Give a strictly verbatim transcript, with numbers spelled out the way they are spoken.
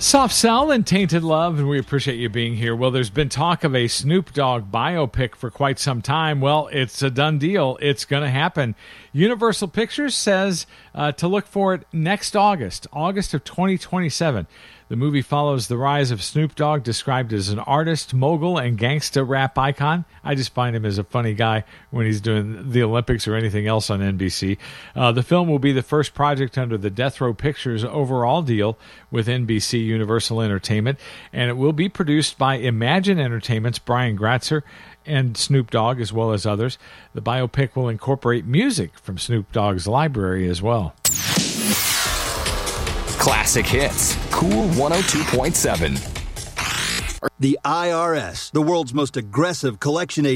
Soft Cell and Tainted Love, and we appreciate you being here. Well, there's been talk of a Snoop Dogg biopic for quite some time. Well, it's a done deal. It's going to happen. Universal Pictures says uh, to look for it next August, August of twenty twenty-seven. The movie follows the rise of Snoop Dogg, described as an artist, mogul, and gangsta rap icon. I just find him as a funny guy when he's doing the Olympics or anything else on N B C. Uh, the film will be the first project under the Death Row Pictures overall deal with N B C Universal Entertainment, and it will be produced by Imagine Entertainment's Brian Gratzer and Snoop Dogg, as well as others. The biopic will incorporate music from Snoop Dogg's library as well. Classic hits. Cool one oh two point seven. The I R S, the world's most aggressive collection agency.